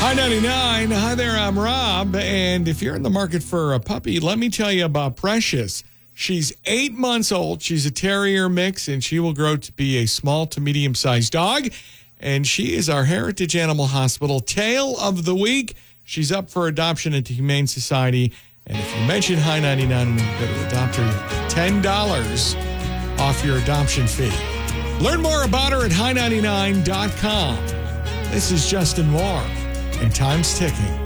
Hi 99. Hi there, I'm Rob. And if you're in the market for a puppy, let me tell you about Precious. She's 8 months old. She's a terrier mix, and she will grow to be a small to medium-sized dog. And she is our Heritage Animal Hospital Tale of the Week. She's up for adoption at the Humane Society. And if you mention Hi 99 when you go to adopt her, you get $10 off your adoption fee. Learn more about her at hi99.com. This is Justin Moore, and time's ticking.